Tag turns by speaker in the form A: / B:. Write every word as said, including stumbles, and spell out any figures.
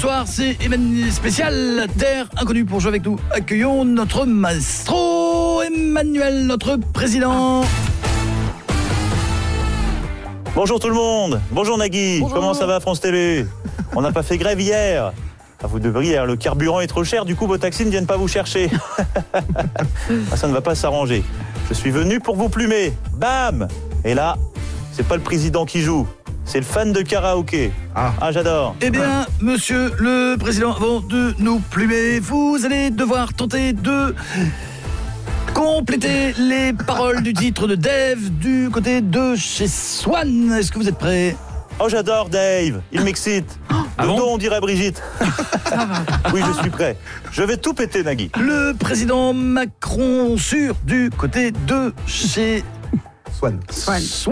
A: Bonsoir, c'est Emmanuel spécial Terre Inconnue. Pour jouer avec nous, accueillons notre maestro Emmanuel, notre président.
B: Bonjour tout le monde. Bonjour Nagui.
A: Bonjour.
B: Comment ça va France Télé? On n'a pas fait grève hier. Ah, vous devriez, hein, le carburant est trop cher, du coup vos taxis ne viennent pas vous chercher. Ah, ça ne va pas s'arranger. Je suis venu pour vous plumer. Bam! Et là, c'est pas le président qui joue, c'est le fan de karaoké. Ah, ah j'adore.
A: Eh bien, monsieur le président, avant de nous plumer, vous allez devoir tenter de compléter les paroles du titre de Dave du côté de chez Swan. Est-ce que vous êtes prêts?
B: Oh, j'adore Dave, il m'excite.
A: Ah
B: De
A: bon
B: dos, on dirait Brigitte. Oui, je suis prêt. Je vais tout péter, Nagui.
A: Le président Macron sûr du côté de chez
C: Swan.
A: Swan.